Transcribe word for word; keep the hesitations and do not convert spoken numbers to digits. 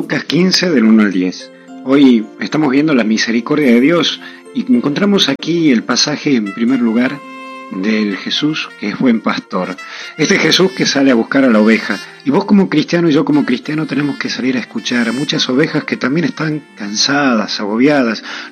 Lucas quince del uno al diez. Hoy estamos viendo la misericordia de Dios y encontramos aquí el pasaje en primer lugar del Jesús que es buen pastor. Este Jesús que sale a buscar a la oveja. Y vos como cristiano y yo como cristiano tenemos que salir a escuchar a muchas ovejas que también están cansadas, agobiadas.